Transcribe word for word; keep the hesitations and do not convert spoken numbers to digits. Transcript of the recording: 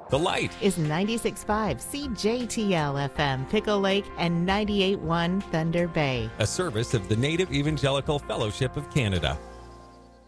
The Light is ninety-six point five C J T L F M, Pickle Lake, and ninety-eight point one Thunder Bay. a service of the Native Evangelical Fellowship of Canada.